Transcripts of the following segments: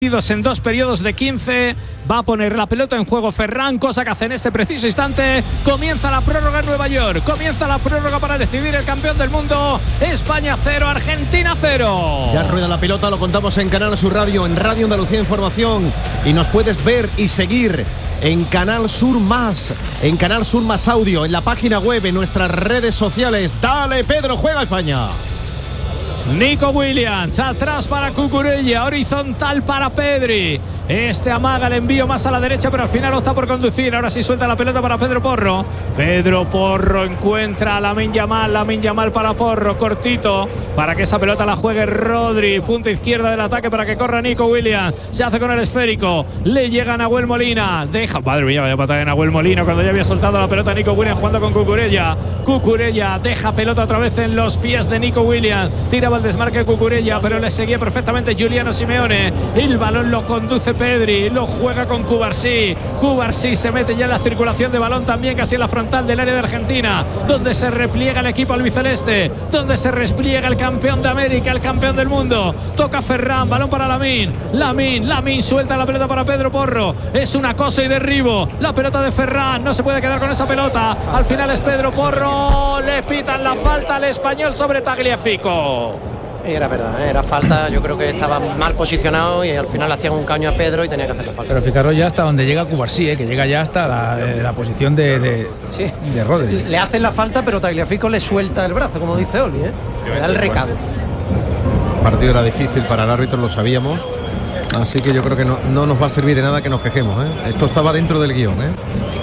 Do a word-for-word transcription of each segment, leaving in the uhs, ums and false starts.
En dos periodos de quince, va a poner la pelota en juego Ferran, cosa que hace en este preciso instante. Comienza la prórroga en Nueva York, comienza la prórroga para decidir el campeón del mundo. España cero, Argentina cero. Ya rueda la pelota, lo contamos en Canal Sur Radio, en Radio Andalucía Información, y nos puedes ver y seguir en Canal Sur Más, en Canal Sur Más Audio, en la página web, en nuestras redes sociales. Dale, Pedro, juega España. Nico Williams, atrás para Cucurella, horizontal para Pedri. Este amaga el envío más a la derecha, pero al final opta por conducir. Ahora sí suelta la pelota para Pedro Porro. Pedro Porro encuentra a Lamine Yamal. Lamine Yamal para Porro, cortito, para que esa pelota la juegue Rodri. Punta izquierda del ataque para que corra Nico Williams. Se hace con el esférico. Le llega Nahuel Molina. Deja, madre mía, vaya patada de Nahuel Molina cuando ya había soltado la pelota Nico Williams jugando con Cucurella. Cucurella deja pelota otra vez en los pies de Nico Williams. Tiraba el desmarque Cucurella, pero le seguía perfectamente Giuliano Simeone. El balón lo conduce Pedri, lo juega con Cubarsí. Cubarsí se mete ya en la circulación de balón también, casi en la frontal del área de Argentina, donde se repliega el equipo albiceleste, donde se repliega el campeón de América, el campeón del mundo. Toca Ferran, balón para Lamine. Lamine, Lamine suelta la pelota para Pedro Porro. Es una cosa y derribo. La pelota de Ferran, no se puede quedar con esa pelota. Al final es Pedro Porro. Le pitan la falta al español sobre Tagliafico. Era verdad, ¿eh? Era falta, yo creo que estaba mal posicionado y al final le hacían un caño a Pedro y tenía que hacer la falta. Pero fijaros ya hasta donde llega Cubarsí, ¿eh? Que llega ya hasta la, eh, la posición de, de, sí. de Rodri. Le hacen la falta, pero Tagliafico le suelta el brazo, como dice Oli, ¿eh? Le da el recado. El partido era difícil para el árbitro, lo sabíamos. Así que yo creo que no, no nos va a servir de nada que nos quejemos, ¿eh? Esto estaba dentro del guión, ¿eh?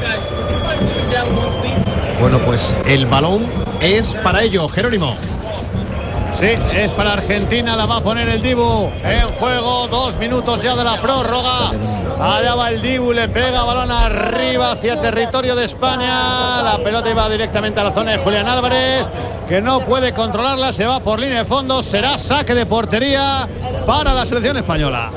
Bueno, pues el balón es para ellos, Jerónimo. Sí, es para Argentina, la va a poner el Dibu en juego, dos minutos ya de la prórroga. Allá va el Dibu, le pega balón arriba hacia territorio de España. La pelota iba directamente a la zona de Julián Álvarez, que no puede controlarla, se va por línea de fondo. Será saque de portería para la selección española.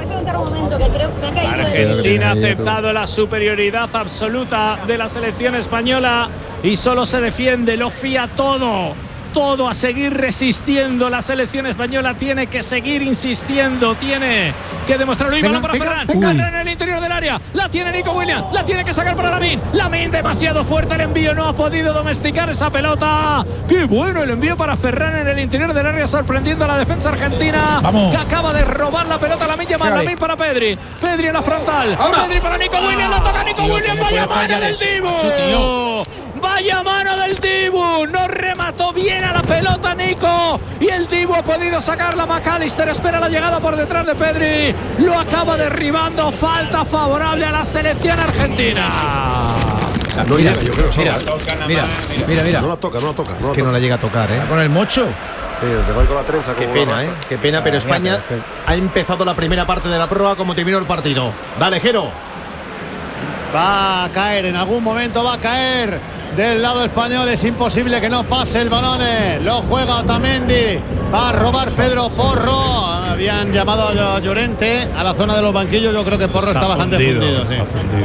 Argentina ha aceptado la superioridad absoluta de la selección española y solo se defiende, lo fía todo. Todo a seguir resistiendo. La selección española tiene que seguir insistiendo, tiene que demostrarlo. Y balón para Ferran, Ferran en el interior del área, la tiene Nico Williams, la tiene que sacar para Lamine. Lamine demasiado fuerte el envío, no ha podido domesticar esa pelota. Qué bueno el envío para Ferran en el interior del área, sorprendiendo a la defensa argentina. Vamos. Que acaba de robar la pelota Lamine Yamal. Lamine para Pedri, Pedri en la frontal. Ahora. Pedri para Nico Williams, la toca Nico Williams, vaya mano del Dibu. Vaya mano del Dibu, no remató bien a la pelota Nico y el Dibu ha podido sacarla. McAllister espera la llegada por detrás de Pedri, lo acaba derribando. Falta favorable a la selección argentina. No mira, llega, yo creo, mira, mira, mira, mira, no la toca, no la toca. No es la que toca. no la llega a tocar, ¿eh? Con el mocho. Sí, te va con la trenza. Qué como pena, la ¿eh? Qué pena, pero España ha empezado la primera parte de la prueba como terminó el partido. Dale, Jero. Va a caer, en algún momento va a caer del lado español. Es imposible que no pase el balón. Lo juega Otamendi. Va a robar Pedro Porro. Habían llamado a Llorente a la zona de los banquillos. Yo creo que Porro está, está bastante fundido. fundido, sí. está fundido.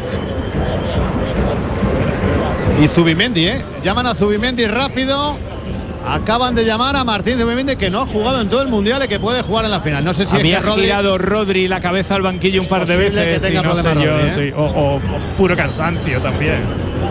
Y Zubimendi, ¿eh? Llaman a Zubimendi rápido. Acaban de llamar a Martín Zubimendi, que no ha jugado en todo el mundial y que puede jugar en la final. No sé si había es que Rodri, girado Rodri la cabeza al banquillo un par de veces y no sé yo, Rodri, ¿eh? sí, o, o, o puro cansancio también.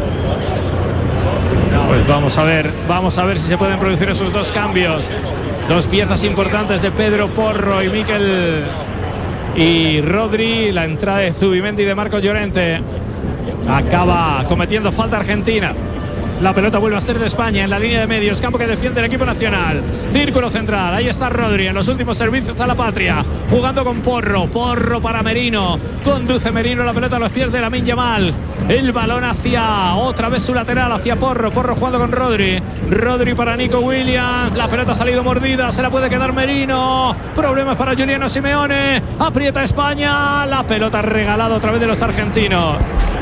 Pues vamos a ver, vamos a ver si se pueden producir esos dos cambios. Dos piezas importantes de Pedro Porro y Mikel y Rodri. La entrada de Zubimendi y de Marcos Llorente. Acaba cometiendo falta Argentina. La pelota vuelve a ser de España en la línea de medios, campo que defiende el equipo nacional. Círculo central, ahí está Rodri en los últimos servicios a la patria, jugando con Porro. Porro para Merino, conduce Merino la pelota a los pies de Lamine Yamal. El balón hacia otra vez su lateral, hacia Porro. Porro jugando con Rodri. Rodri para Nico Williams. La pelota ha salido mordida, se la puede quedar Merino. Problemas para Giuliano Simeone. Aprieta España. La pelota regalada otra vez de los argentinos.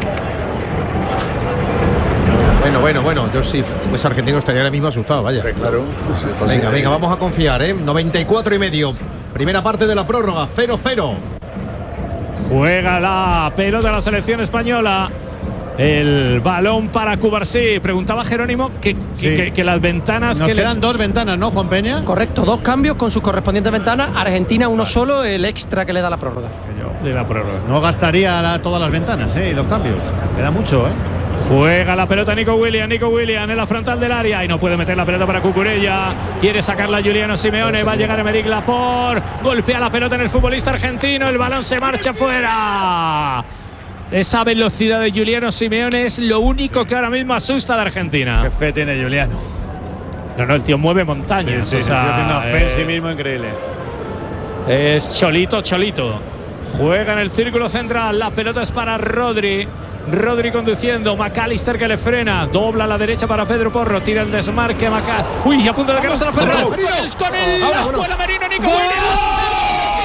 Bueno, bueno, bueno, yo si fuese argentino estaría ahora mismo asustado, vaya. Claro. Venga, venga, vamos a confiar, ¿eh? noventa y cuatro y medio. Primera parte de la prórroga, cero cero. Juega la pelota de la selección española. El balón para Cubarsí. Preguntaba Jerónimo que, que, Sí. que, que las ventanas Nos que quedan le... dos ventanas, ¿no, Juan Peña? Correcto, dos cambios con sus correspondientes ventanas. Argentina uno solo, el extra que le da la prórroga. de la prórroga. No gastaría la- todas las ventanas, ¿eh? Y los cambios. Queda mucho, ¿eh? Juega la pelota Nico Williams, Nico Williams en la frontal del área y no puede meter la pelota para Cucurella. Quiere sacarla Juliano Simeone, va a llegar Emerick Laporte, golpea la pelota en el futbolista argentino, el balón se marcha fuera. Esa velocidad de Juliano Simeone es lo único que ahora mismo asusta de Argentina. Qué fe tiene Juliano. No, no, el tío mueve montañas. Sí, o sí, sea, el tío tiene una fe en sí eh, mismo increíble. Es Cholito, Cholito. Juega en el círculo central. La pelota es para Rodri. Rodri conduciendo. McAllister que le frena. Dobla a la derecha para Pedro Porro. Tira el desmarque. Maca. Uy, a punto de quedarse la Ferrer. Con el, con el la escuela Merino. Nico Williams.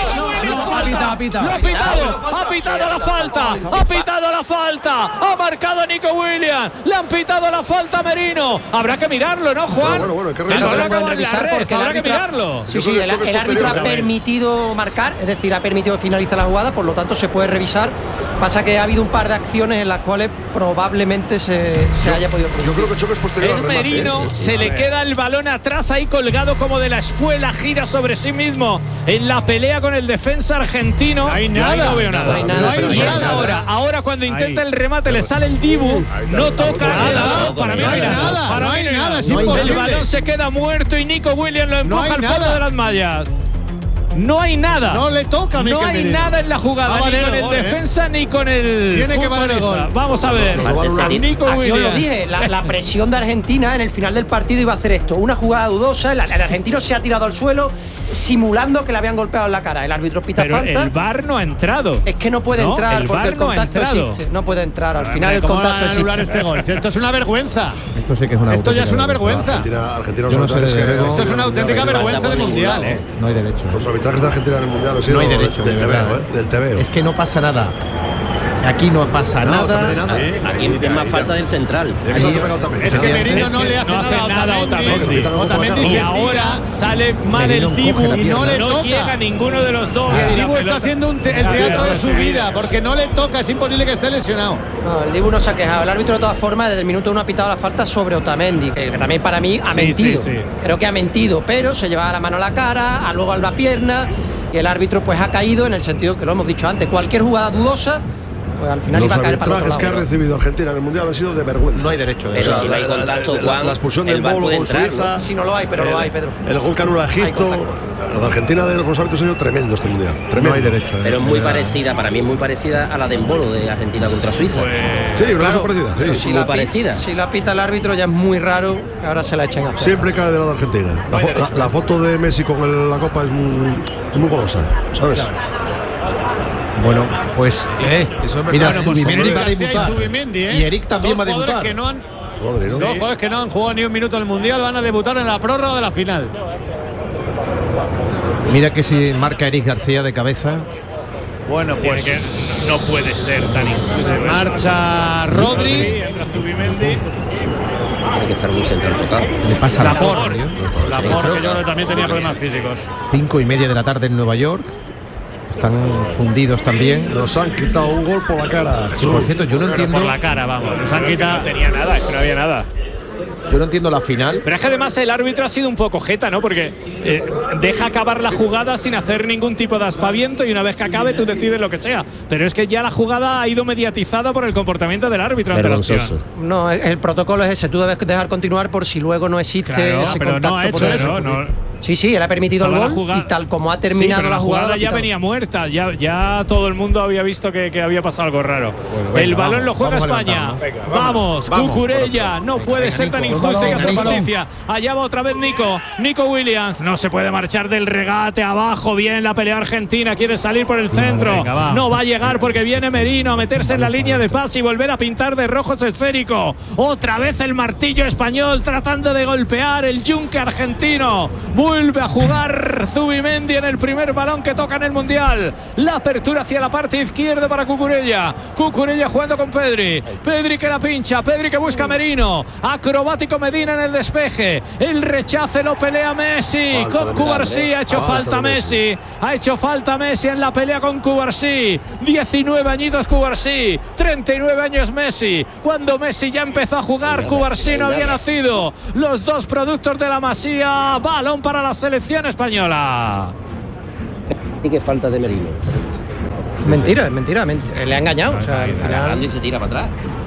Pita, pita. Lo ha pitado, ha pitado la falta, ha pitado la falta, ha marcado Nico Williams, le han pitado la falta a Merino. Habrá que mirarlo, ¿no, Juan? Bueno, bueno, hay que Eso revisarlo. lo Lo pueden acaban de revisar revisar porque el habrá que árbitro- mirarlo. Sí, Yo sí, creo que el, el choque el es árbitro ha posterior. permitido marcar, es decir, ha permitido que finalice la jugada, por lo tanto se puede revisar. Pasa que ha habido un par de acciones en las cuales probablemente se, se haya podido Yo producir. creo que el choque es posterior Es al remate, Merino, ¿eh? se le queda el balón atrás ahí colgado como de la espuela, gira sobre sí mismo en la pelea con el defensa argentino. No hay Yo ahí nada. no veo nada. No hay nada, No hay pero Y sí es es nada. ahora, ahora cuando intenta Ahí. el remate le sale el Dibu, no toca Nada, nada. Para mí no hay nada. nada, Para no mí hay no hay nada, nada. es El imposible. balón se queda muerto y Nico Williams lo No empuja hay al fondo nada. de las mallas. No hay nada. No le toca a No Mikel hay Merino. nada en la jugada, Va a ni valer con el el gol, ¿eh? defensa ni con el Tiene que valer el futbolista. gol. Vamos a ver. Lo va a anular. Nico Aquí os lo Williams. dije, la, la presión de Argentina en el final del partido iba a hacer esto, una jugada dudosa, el, el argentino se ha tirado al suelo simulando que le habían golpeado en la cara, el árbitro pita Pero falta. el V A R no ha entrado. Es que no puede No, entrar el porque V A el R no ha contacto entrado. existe, no puede entrar, al final el ¿Cómo van contacto a anular existe. este gol? Si esto es una vergüenza. Esto sí que es una Esto ya es una auténtica vergüenza. Argentina, Argentina Yo no los sé arbitrajes de que- Grego. Esto es una auténtica vergüenza de mundial, ¿eh? No hay derecho. Los arbitrajes de Argentina en el mundial han sido No hay derecho. del de T V O, verdad. ¿eh? Del T V O. Es que no pasa nada. Aquí no pasa No, nada. también nada. ¿eh? Aquí es más falta del central. Ya que se lo ha pegado también. Es que Ya. Merino Es no que le hace no hace nada nada a a Otamendi. Otamendi. No, que Otamendi no, Y se ahora tira. sale mal Merino el coge Dibu la y pierna. no, le toca. llega ninguno de los dos. Y Y el la Dibu está pelota- haciendo un te- el la teatro pelota de su se vida viene. porque no le toca, es imposible que esté lesionado. No, el Dibu no se ha quejado. El árbitro, de todas formas, desde el minuto uno ha pitado la falta sobre Otamendi, que, que también para mí ha Sí, mentido. sí, sí. Creo que ha mentido, pero se llevaba la mano a la cara, a luego a la pierna, y el árbitro pues ha caído en el sentido que lo hemos dicho antes. Cualquier jugada dudosa, pues al final Los iba a caer para el arbitrajes otro que ha lado. recibido Argentina en el mundial han sido de vergüenza. No hay derecho. de Pero verdad. si no hay contacto, la, Juan, la expulsión el del V A R Bolo puede con entrar, Suiza. ¿no? Sí, no lo hay, pero lo hay, Pedro. El gol que anula a Egipto. contacto. La de Argentina de los árbitros ha sido tremendo este mundial. Tremendo. No hay derecho. Pero es de muy verdad. parecida, para mí es muy parecida a la de Embolo de Argentina contra Suiza. Pues, Sí, pero Claro, es parecida. pero Sí. si muy la pi- parecida. Si la pita el árbitro ya es muy raro que ahora se la echen a hacer. Siempre cae de lado de Argentina. La, fo- la- la foto de Messi con el- la copa es muy, muy golosa, ¿sabes? Bueno, pues Eh, eso es verdad. mira, Bueno, pues Zubimendi Eric va a García y debutar. Zubimendi, ¿eh? Y Eric también Dos va a jugadores debutar. que no han, Rodri, ¿no? Dos jugadores que no han jugado ni un minuto en el mundial van a debutar en la prórroga de la final. Mira que si marca Eric García de cabeza. Bueno, tiene pues que- no puede ser tan injusto. se eso. marcha Rodri. Entra Zubimendi. Tiene que estar muy central tocado. Le pasa la Laporte. porra. Laporte, que yo creo que también tenía problemas físicos. Cinco y media de la tarde en Nueva York. Están fundidos también. Nos han quitado un gol por la cara. Por cierto, yo no Pero entiendo. por la cara, vamos. Nos han No quitado. tenía nada, es que no había nada. Yo no entiendo la final. Pero es que además el árbitro ha sido un poco jeta, ¿no? Porque eh, deja acabar la jugada sin hacer ningún tipo de aspaviento y una vez que acabe tú decides lo que sea. Pero es que ya la jugada ha ido mediatizada por el comportamiento del árbitro ante la acción. Vergonzoso. No, el, el protocolo es ese. Tú debes dejar continuar por si luego no existe Claro, ese pero no contacto. ha por hecho el- eso. No, no. Sí, sí, él ha permitido el Estaba la gol jugada- y tal como ha Sí, terminado pero la jugada. lo ha ya pitado. venía muerta, ya, ya todo el mundo había visto que, que había pasado algo raro. venga, el balón vamos, lo juega vamos a España. levantarnos. Venga, vamos, vamos, Cucurella, no puede venga, ser tan Nico, injusto, hay que hacer Nico. justicia. Allá va otra vez Nico, Nico Williams, no se puede marchar del regate abajo, bien la pelea argentina, quiere salir por el centro, venga, va. no va a llegar porque viene Merino a meterse en la línea de pase y volver a pintar de rojo ese esférico. Otra vez el martillo español tratando de golpear el yunque argentino. Vuelve a jugar Zubimendi en el primer balón que toca en el Mundial. La apertura hacia la parte izquierda para Cucurella. Cucurella jugando con Pedri. Pedri que la pincha, Pedri que busca a Merino. Acrobático automático Medina en el despeje. El rechace lo pelea Messi. Falta con de Cubarsí Messi. ha hecho Falta falta de Messi. Messi. Ha hecho falta Messi en la pelea con Cubarsí. diecinueve añitos Cubarsí. treinta y nueve años Messi. Cuando Messi ya empezó a jugar, Cubarsí no había nacido. Los dos productos de la Masía. Balón para la selección española. Y que falta de Merino. Mentira, es mentira, mentira. Le ha engañado. O sea, al Está final. agarrando y se tira para atrás.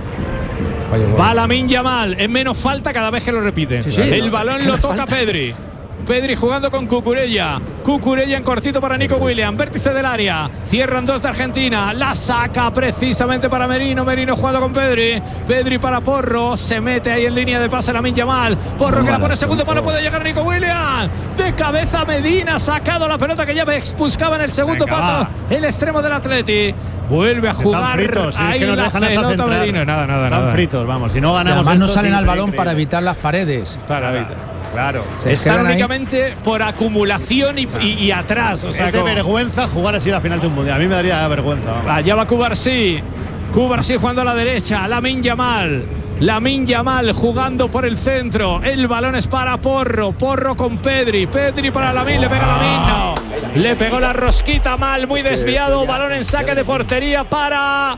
Va Lamine Yamal, en menos falta cada vez que lo repiten. Sí, sí, el no, balón es lo que no toca falta. Pedri. Pedri jugando con Cucurella. Cucurella en cortito para Nico Williams. Vértice del área. Cierran dos de Argentina. La saca precisamente para Merino. Merino jugando con Pedri. Pedri para Porro. Se mete ahí en línea de pase Lamine Yamal. Porro que la pone segundo palo. Puede llegar Nico Williams. De cabeza Medina. Sacado la pelota que ya buscaba en el segundo Venga, pato. va. El extremo del Atleti. Vuelve a jugar. Están fritos, sí, ahí que nos la dejan hasta pelota centrar. Merino. Nada, nada, Están nada. fritos, vamos. Si no Y ganamos además no esto, salen sí, al sería balón para increíble. evitar las paredes. Para Claro, evitar. claro. Se Están quedan ahí. únicamente por acumulación y, y- y atrás. O sea, es de como- vergüenza jugar así la final de un mundial. A mí me daría vergüenza. vamos. allá va Cubarsí. Cubarsí jugando a la derecha. Lamine Yamal. Lamine Yamal jugando por el centro. El balón es para Porro. Porro con Pedri. Pedri para Lamine. Le pega Lamine. No. Le pegó la rosquita mal. Muy desviado. Balón en saque de portería para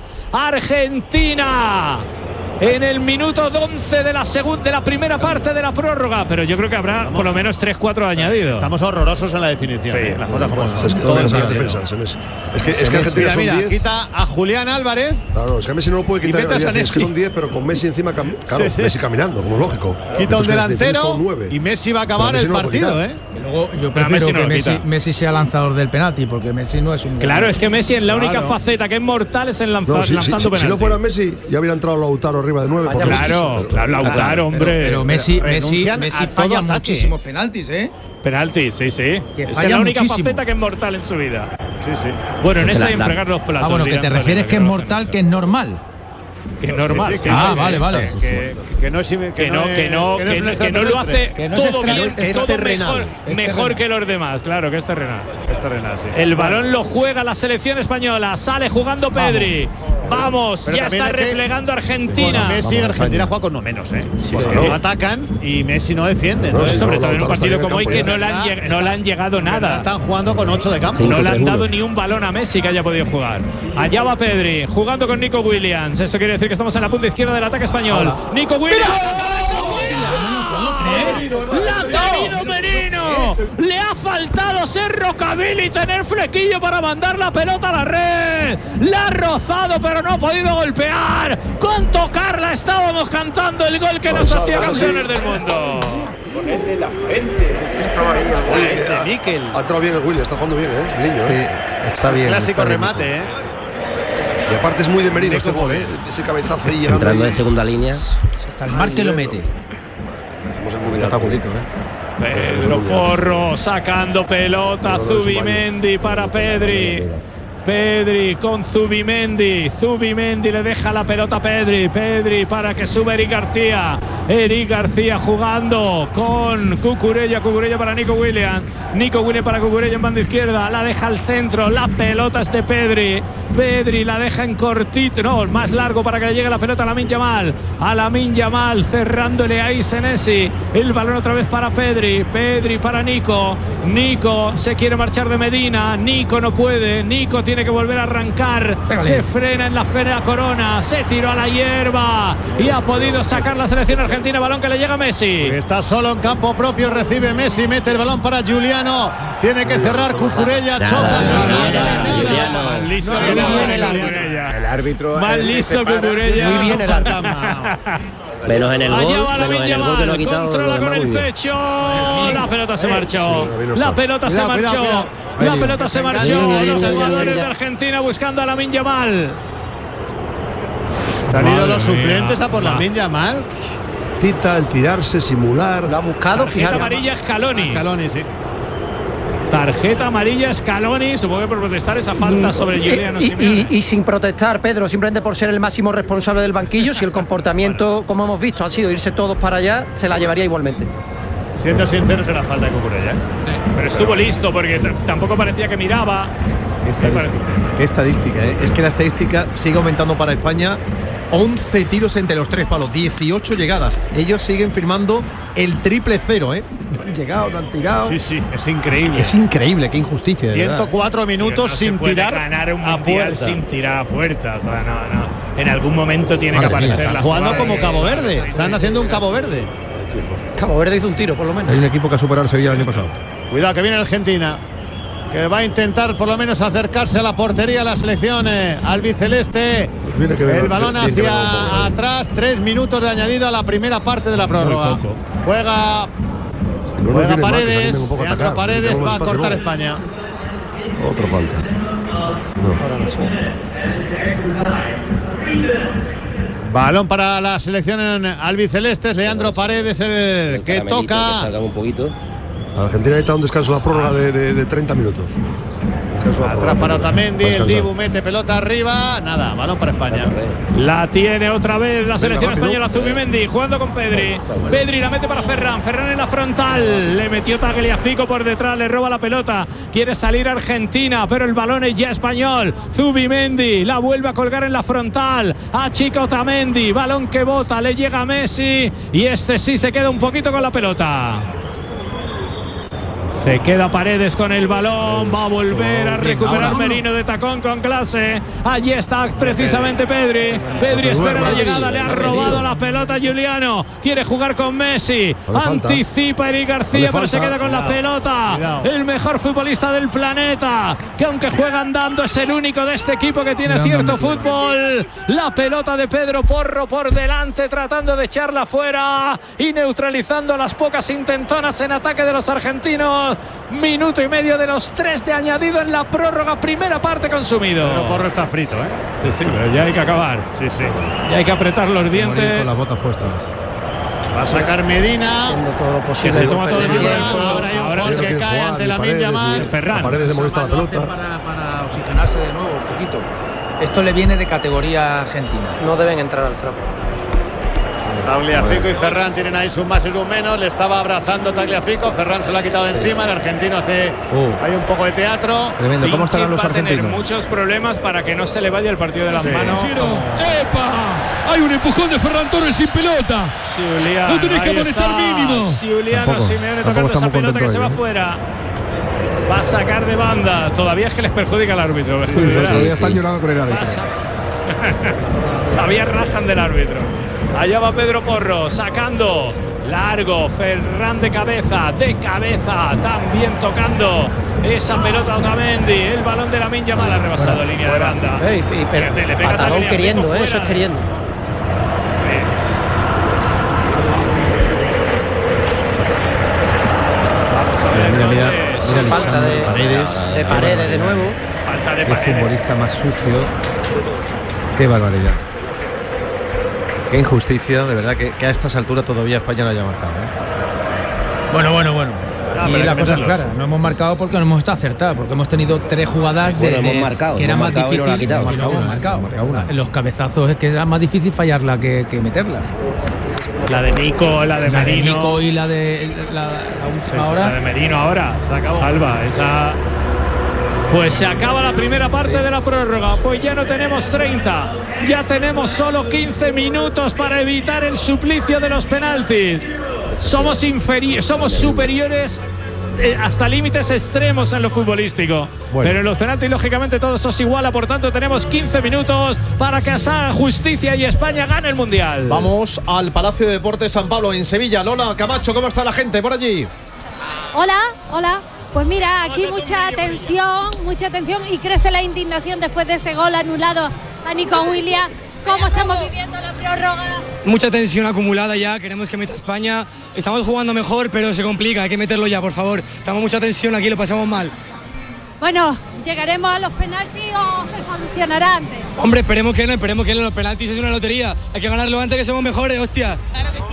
Argentina. En el minuto once de la segunda, de la primera parte de la prórroga. Pero yo creo que habrá por lo menos tres cuatro añadidos. Estamos horrorosos en la definición. Sí. eh, Las cosas como O sea, son. es que no Todo veas el a las partido. defensas. en ese- Es que, es que Argentina Mira, son mira, diez. quita a Julián Álvarez. Claro, es que a Messi no lo puede Y quitar. metes a Es que Messi. son diez, pero con Messi encima. cam- Claro, Sí, sí. Messi caminando, como lógico. Quita un Entonces, delantero defensas con nueve. y Messi va a acabar Pero Messi el no lo puede partido, quitar. ¿eh? Y luego yo Pero prefiero Messi no que lo Messi, quita. Messi sea lanzador del penalti, porque Messi no es un. Claro, es que Messi en la única Claro. faceta que es mortal es en lanzar, No, si, si- lanzando si- si penalti. no fuera Messi, ya hubiera entrado Lautaro arriba de nueve. Falla porque- Claro, pero- claro, Lautaro, hombre. Pero, pero Messi, Pero Messi, renuncian Messi a falla todo ataque. muchísimos penaltis, ¿eh? Penalti, sí, sí. Que Es falla la única muchísimo. faceta que es mortal en su vida. Sí, sí. Bueno, en Es que esa la- y en la- fregar los platos. Ah, bueno, que dirá te Antonio, refieres que es no lo mortal, hacen. que es normal. Que es normal. Sí, sí, sí, sí, Ah, sí. vale, vale. Que, que no es que, Que no, que no, es que, un no- que no lo extraterrestre. hace Que no es todo extra- bien, es todo terrenal, mejor, es mejor terrenal. que los demás. Claro que es terrenal. Es terrenal, sí. El balón lo juega la selección española. Sale jugando Pedri. Vamos, Pero ya también está es que- replegando Bueno, Argentina. Messi y Vamos, Argentina España. juega con uno menos, ¿eh? Sí, Porque sí. no atacan y Messi no defiende. No, Entonces, sí, Sobre no, todo en un Lautaro está partido en el como hoy campo que ya. no le han, lleg- no le han llegado nada. Están jugando con ocho de campo. Sí. No le han seguro. dado ni un balón a Messi que haya podido jugar. Allá va Pedri, jugando con Nico Williams. Eso quiere decir que estamos en la punta izquierda del ataque español. Nico Williams. ¡La ha tenido Merino! Le ha faltado ser rockabilly y tener flequillo para mandar la pelota a la red. La ha rozado, pero no ha podido golpear. Con tocarla estábamos cantando el gol que nos Pues, hacía ahora campeones sí. del mundo. Oye, Este ha- Mikel. ha entrado bien el Willy, está jugando bien, ¿eh? El niño, ¿eh? Está bien. Clásico está bien. remate, ¿eh? Y aparte es muy de Merino este gol, ¿eh? Ese cabezazo ahí llegando. Entrando ahí. de segunda línea. Hasta el mar que lo mete. Hacemos el mundial. Está bonito, ¿eh? Pedro Porro sacando pelota. Pero no es un Zubimendi para Pedri. Pedri con Zubimendi. Zubimendi le deja la pelota a Pedri. Pedri para que suba Eric García. Eric García jugando con Cucurella. Cucurella para Nico Williams. Nico Williams para Cucurella en banda izquierda. La deja al centro. La pelota es de Pedri. Pedri la deja en cortito. No, más largo para que le llegue la pelota a Lamine Yamal. A Lamine Yamal cerrándole ahí Senesi. El balón otra vez para Pedri. Pedri para Nico. Nico se quiere marchar de Medina. Nico no puede. Nico tiene que volver a arrancar. Pégale. Se frena en la, en la corona. Se tiró a la hierba. Y ha podido sacar la selección argentina. Balón que le llega a Messi. Está solo en campo propio, recibe Messi, mete el balón para Juliano. Tiene que cerrar Cucurella, choca. Nada, Nada, nada, nada. Juliano. Más listo No, que no, nada, no, el Cucurella. El árbitro. Más eh, listo se que para. Cucurella. Muy bien el árbitro. Menos en el gol, Allá va menos Lamine en el gol que no ha Yamal, quitado. controla lo con demás el muy bien. pecho. La pelota se marchó. Sí, David no está. La pelota se Cuidado, marchó. cuidado, La Ahí. pelota se marchó. Viene, viene, Los viene, jugadores viene, de ya. Argentina buscando a Lamine Yamal. Se han ido Madre los mía. suplentes a por Va. Lamine Yamal. Tita, el tirarse, simular. Lo ha buscado, Tarjeta fijaros. amarilla Scaloni. Scaloni, sí. Tarjeta amarilla Scaloni. Supongo que por protestar esa falta sobre Juliano Y, y- Simeone. y sin protestar, Pedro, simplemente por ser el máximo responsable del banquillo, si el comportamiento, como hemos visto, ha sido irse todos para allá, se la llevaría igualmente. Siendo sincero, será falta de Cucurella, ¿eh? Pero estuvo listo porque t- tampoco parecía que miraba. Qué estadística, qué estadística, ¿eh? Es que la estadística sigue aumentando para España once tiros entre los tres palos, dieciocho llegadas. Ellos siguen firmando el triple cero, ¿eh? No han llegado, no han tirado. Sí, sí, es increíble. Es increíble, qué injusticia. De ciento cuatro verdad. minutos no sin se puede tirar ganar un a mundial puerta. sin tirar a puerta. O sea, no, no. En algún momento tiene Madre que mía, aparecer Están la jugando jugada. como Cabo Verde. Sí, sí, Están sí, haciendo sí. un Cabo Verde. Cabo Verde hizo un tiro, por lo menos. Hay un equipo que ha superado al Sevilla el año pasado. Cuidado que viene Argentina, que va a intentar por lo menos acercarse a la portería de la selección eh, albiceleste. Pues viene que ver- El balón viene que ver un hacia poco, ¿eh? atrás, tres minutos de añadido a la primera parte de la prórroga. poco. Juega, Si no nos juega viene mal, que Paredes, también un poco a Leandro atacar, Paredes tenemos va a espacio cortar luego. España. Otra falta. No. Ahora no sé. Balón para la selección albiceleste, Leandro Paredes el El que caramelito, toca. que salgan un poquito. Argentina necesita un descanso, la prórroga de, de, de treinta minutos. Descanso la Atrás prórroga, para Otamendi, para el descansar. Dibu mete pelota arriba. Nada, balón para España. La tiene otra vez la selección rápido. española, Zubimendi, jugando con Pedri. Pedri la mete para Ferran. Ferran en la frontal. Le metió Tagliafico por detrás, le roba la pelota. Quiere salir Argentina, pero el balón es ya español. Zubimendi la vuelve a colgar en la frontal. Achica Otamendi. Balón que bota, le llega a Messi. Y este sí se queda un poquito con la pelota. Se queda Paredes con el balón, va a volver a recuperar Merino de tacón con clase. Allí está precisamente Pedri. Pedri espera la llegada, le ha robado la pelota a Giuliano. Quiere jugar con Messi. Vale, falta. Anticipa Eric García, Vale, pero se falta. queda con la pelota. Cuidado. El mejor futbolista del planeta, que aunque juega andando es el único de este equipo que tiene cierto fútbol. La pelota de Pedro Porro por delante, tratando de echarla fuera y neutralizando las pocas intentonas en ataque de los argentinos. Minuto y medio de los tres de añadido en la prórroga, primera parte consumido. Pero Porro está frito, ¿eh? Sí, sí, pero ya hay que acabar. Sí, sí. Ya hay que apretar los dientes. Con las botas puestas. Va a sacar Medina. Haciendo todo lo posible. Que se por toma todo el perder tiempo. tiempo. Ahora hay un Ahora gol sí que que cae jugar, ante y la Paredes, Yamal. y- Ferran. a Paredes le molesta la pelota. Para, para oxigenarse de nuevo un poquito. Esto le viene de categoría argentina. No deben entrar al trapo. Tagliafico y Ferran tienen ahí sus más y sus menos. Le estaba abrazando Tagliafico. Ferran se lo ha quitado de encima. El argentino hace Uh. hay un poco de teatro. Tremendo. ¿Cómo estarán los va a tener argentinos? muchos problemas para que no se le vaya el partido de las Sí. manos. ¡Epa! Hay un empujón de Ferran Torres sin pelota. Julián, Lo tenés que ahí amonestar está. mínimo. Juliano Tampoco- Simeone tampoco tocando esa estamos pelota que contentos se va hoy, ¿eh? fuera. Va a sacar de banda. Todavía es que les perjudica al árbitro. Sí, ¿verdad? todavía sí. están llorando con el árbitro. Pasa. Todavía rajan del árbitro. Allá va Pedro Porro, sacando largo, Ferran de cabeza, de cabeza, también tocando esa pelota a Otamendi. El balón de Lamine Yamal ha rebasado línea de banda. Ey, y- pero Fíjate, le pega patadón Tagliafico queriendo, ¿eh? fuera. Eso es queriendo. Sí. Vamos a ver. Mira, mira, goles. mira, Falta Lisandro de Paredes. de Paredes de nuevo. Falta de Qué Paredes. futbolista más sucio. Qué barbaridad. Qué injusticia, de verdad, que, que a estas alturas todavía España no haya marcado, ¿eh? Bueno, bueno, bueno. Ah, pero y hay la que cosa es meterlos. clara, no hemos marcado porque no hemos estado acertados, porque hemos tenido tres jugadas Bueno, de, hemos de- marcado, que era hemos más marcado y no difícil. la ha quitado. y no hemos Hemos marcado. marcado una. Los cabezazos es que era más difícil fallarla que, que meterla. La de Nico, la de La de Merino. Nico y la de la, la Sí, última sí, hora. la de Merino ahora. Se acabó. Salva esa. Pues se acaba la primera parte de la prórroga. Pues ya no tenemos treinta. Ya tenemos solo quince minutos para evitar el suplicio de los penaltis. Somos inferiores, somos superiores eh, hasta límites extremos en lo futbolístico. Bueno. Pero en los penaltis, lógicamente, todo eso se iguala. Por tanto, tenemos quince minutos para que se haga justicia y España gane el Mundial. Vamos al Palacio de Deportes San Pablo en Sevilla. Lola Camacho, ¿cómo está la gente por allí? Hola, hola. Pues mira, aquí mucha atención, mucha atención y crece la indignación después de ese gol anulado a Nico Williams. ¿Cómo estamos viviendo la prórroga? Mucha tensión acumulada ya, queremos que meta España. Estamos jugando mejor, pero se complica, hay que meterlo ya, por favor. Estamos mucha tensión aquí, lo pasamos mal. Bueno, ¿llegaremos a los penaltis o se solucionará antes? Hombre, esperemos que no, esperemos que no. Los penaltis es una lotería. Hay que ganarlo antes, que somos mejores, hostia. Claro que sí.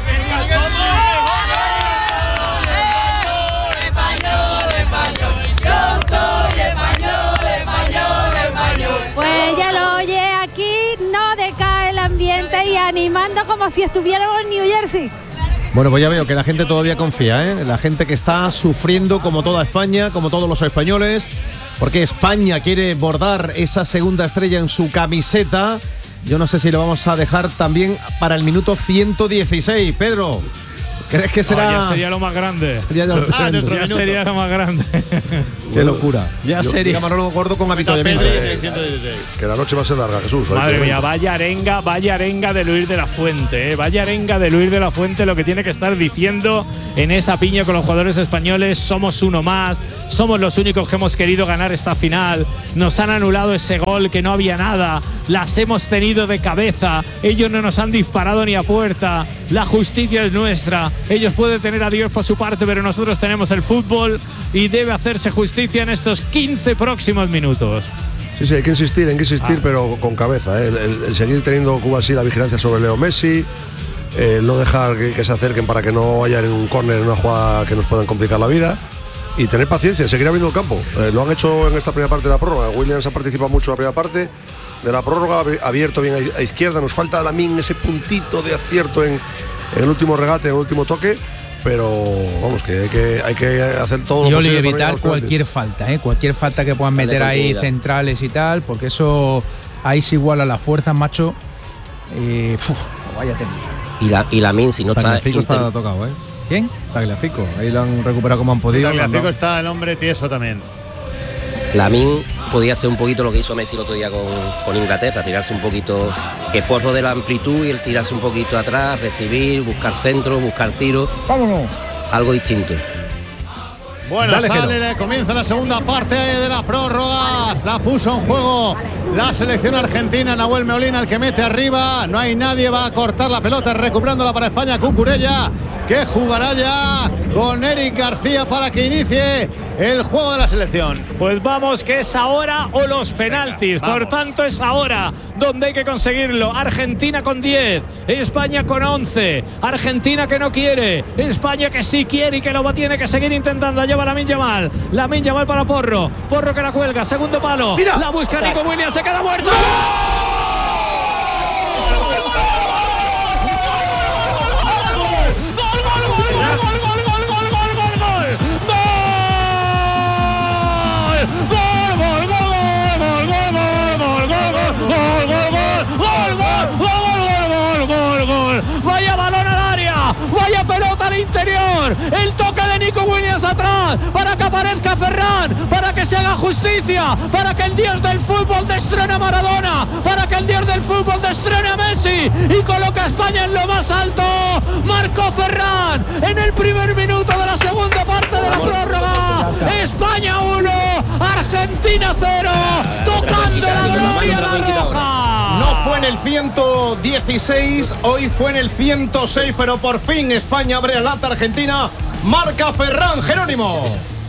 Pues ya lo oye, aquí no decae el ambiente y animando como si estuviéramos en New Jersey. Bueno, pues ya veo que la gente todavía confía, ¿eh? La gente que está sufriendo como toda España, como todos los españoles, porque España quiere bordar esa segunda estrella en su camiseta. yo no sé si lo vamos a dejar también para el minuto ciento dieciséis. Pedro, ¿crees que será? Oh, ya sería lo más grande. Sería lo, ah, ya sería lo más grande. Qué locura. Ya yo, sería. Manolo Gordo con habituamiento. Que la noche va a ser larga, Jesús. Madre mía, vaya arenga, vaya arenga de Luis de la Fuente, ¿eh? Vaya arenga de Luis de la Fuente lo que tiene que estar diciendo en esa piña con los jugadores españoles. Somos uno más, somos los únicos que hemos querido ganar esta final. Nos han anulado ese gol que no había nada. Las hemos tenido de cabeza. Ellos no nos han disparado ni a puerta. La justicia es nuestra. Ellos pueden tener a Dios por su parte, pero nosotros tenemos el fútbol y debe hacerse justicia en estos quince próximos minutos. Sí, sí, hay que insistir, hay que insistir, ah. pero con cabeza. ¿eh? El, el, el seguir teniendo Cuba así la vigilancia sobre Leo Messi, el no dejar que, que se acerquen para que no vayan en un córner, en una jugada que nos puedan complicar la vida. Y tener paciencia, seguir abriendo el campo. Eh, lo han hecho en esta primera parte de la prórroga. Williams ha participado mucho en la primera parte de la prórroga, abierto bien a, a izquierda. Nos falta a Lamine ese puntito de acierto en, en el último regate, en el último toque. Pero vamos, que hay que, hay que hacer todo lo Yo posible. Yo evitar cualquier falta, ¿eh? cualquier falta que puedan meter ahí centrales y tal, porque eso ahí se iguala las fuerzas, macho. Eh, uf, vaya técnica. Y la y Lamine, si no está, Tagliafico está tocado, ¿eh? ¿Quién? Tagliafico. Ahí lo han recuperado como han podido. Tagliafico está el hombre tieso también. Lamine podía hacer un poquito lo que hizo Messi el otro día con, con Inglaterra, tirarse un poquito, que Porro de la amplitud y el tirarse un poquito atrás, recibir, buscar centro, buscar tiro. Vámonos. Algo distinto. Bueno, Dale, sale, le comienza la segunda parte de la prórroga. La puso en juego la selección argentina. Nahuel Molina, el que mete arriba. No hay nadie, va a cortar la pelota, recuperándola para España. Cucurella, que jugará ya con Eric García para que inicie el juego de la selección. Pues vamos, que es ahora o los penaltis. Venga, por tanto, es ahora donde hay que conseguirlo. Argentina con diez, España con once. Argentina que no quiere, España que sí quiere y que lo tiene que seguir intentando. Lleva Lamine Yamal, Lamine Yamal para Porro, Porro que la cuelga, segundo palo. Mira, la busca Nico Williams, se queda muerto. Vaya balón al área, vaya pelota al interior, el toque de Nico Williams atrás, para que aparezca Ferran, para que se haga justicia, para que el dios del fútbol destrone a Maradona, para que el dios del fútbol destrone a Messi y coloca a España en lo más alto. Marcó Ferran en el primer minuto de la segunda parte de la prórroga. España uno, Argentina cero, tocando la gloria la roja. No fue en el ciento dieciséis, hoy fue en el ciento seis, pero por fin España abre la lata. Argentina marca Ferran, Jerónimo.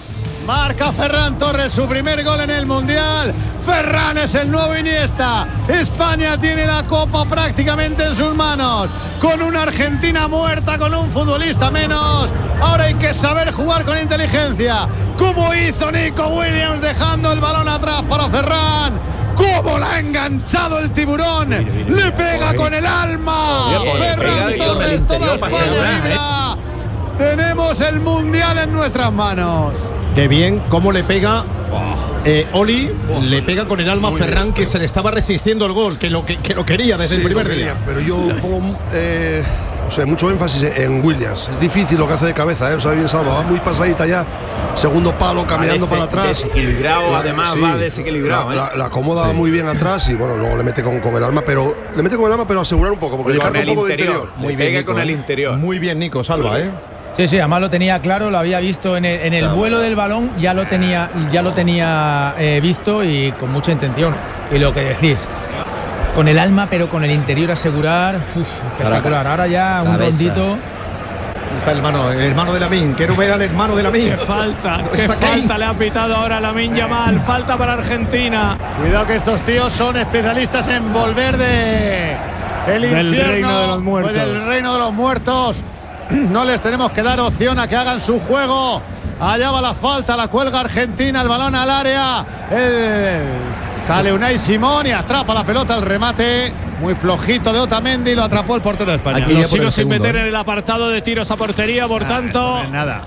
Marca Ferran Torres su primer gol en el Mundial. Ferran es el nuevo Iniesta. España tiene la copa prácticamente en sus manos. Con una Argentina muerta, con un futbolista menos. Ahora hay que saber jugar con inteligencia. Como hizo Nico Williams dejando el balón atrás para Ferran. ¡Cómo la ha enganchado el tiburón! Mire, mire, ¡le pega oye. con el alma! Oye, Ferran Torres, toda España vibra. Tenemos el Mundial en nuestras manos. Qué bien, cómo le pega eh, Oli, oh, le pega con el alma a Ferran, bien. que se le estaba resistiendo el gol, que lo, que, que lo quería desde sí, el primer día. Pero yo pongo eh, o sea, mucho énfasis en Williams. Es difícil lo que hace de cabeza, ¿eh? O sea, bien salva, va muy pasadita ya. Segundo palo, caminando va para atrás. Desequilibrado, la, además sí, va desequilibrado. La, ¿eh? la, la acomoda sí. muy bien atrás y bueno, luego le mete con, con el alma, pero le mete con el alma, pero asegurar un poco, porque con le el un poco interior. De interior. Muy bien, Nico, con el interior. Muy bien, Nico, salva, ¿eh? Sí, sí, además lo tenía claro, lo había visto en el, en el vuelo del balón, ya lo tenía, ya lo tenía eh, visto y con mucha intención. Y lo que decís, con el alma, pero con el interior asegurar, uf, espectacular. Ahora ya un rondito. Está el hermano, el hermano de Lamine. Quiero ver al hermano de Lamine. Qué falta, qué falta le ha pitado ahora Lamine Yamal. Falta para Argentina. Cuidado que estos tíos son especialistas en volver de el del infierno, reino de los muertos. Del reino de los muertos. No les tenemos que dar opción a que hagan su juego. Allá va la falta, la cuelga Argentina, el balón al área. El... Sale Unai Simón y atrapa la pelota, el remate muy flojito de Otamendi, lo atrapó el portero de España. Aquí lo sigo sin meter en el apartado de tiros a portería, por ah, tanto. No nada.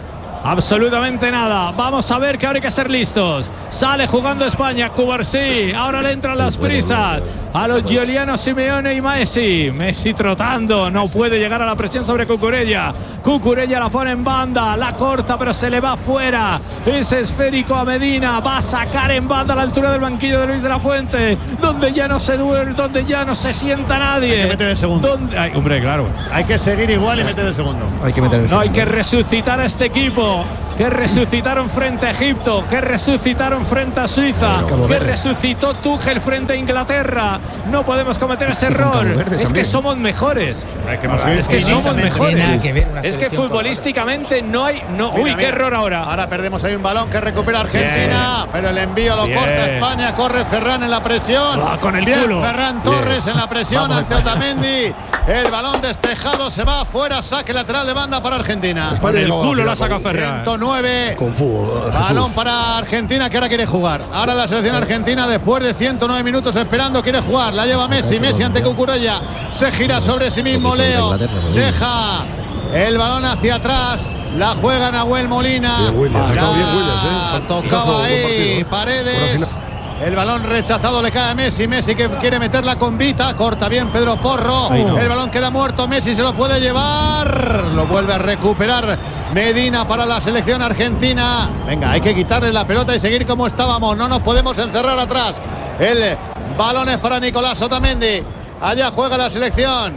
Absolutamente nada. Vamos a ver que ahora hay que ser listos. Sale jugando España, Cubarsí. Ahora le entran las prisas a los Giuliano Simeone y Messi. Messi trotando, no puede llegar a la presión sobre Cucurella. Cucurella la pone en banda, la corta, pero se le va fuera. Ese esférico a Medina, va a sacar en banda a la altura del banquillo de Luis de la Fuente, donde ya no se duerme, donde ya no se sienta nadie. Hay que meter el segundo. Donde, ay, hombre, claro. Hay que seguir igual y meter el segundo. Hay que meter el No, segundo. hay que resucitar a este equipo. Que resucitaron frente a Egipto, que resucitaron frente a Suiza, que resucitó Tuchel frente a Inglaterra. No podemos cometer ese error. Es que somos mejores. Es que somos mejores. Es que futbolísticamente no hay. No, Mira, uy, mira. qué error ahora. Ahora perdemos ahí un balón que recupera Argentina, Bien. pero el envío lo Bien. corta España. Corre Ferran en la presión. Ah, con el Bien, culo. Ferran Torres en la presión ante Otamendi. El balón despejado se va afuera. Saque lateral de banda para Argentina. España Con el llegó a la culo final la saca con- Ferran. ciento nueve. Con fútbol, Jesús. Balón para Argentina que ahora quiere jugar. Ahora la selección argentina después de ciento nueve minutos esperando quiere jugar. La lleva Messi. Messi ante Cucurella. Se gira sobre sí mismo Leo. Deja el balón hacia atrás. La juega Nahuel Molina. Bien, Williams. Ha estado Ya bien Williams, ¿eh? Hijazo, Tocaba buen ahí partido, ¿eh? Buena Paredes. final. El balón rechazado le cae a Messi. Messi que quiere meterla con Vita. Corta bien Pedro Porro. no. El balón queda muerto. Messi se lo puede llevar. Lo vuelve a recuperar Medina para la selección argentina. Venga, hay que quitarle la pelota y seguir como estábamos. No nos podemos encerrar atrás. El balón es para Nicolás Otamendi. Allá juega la selección.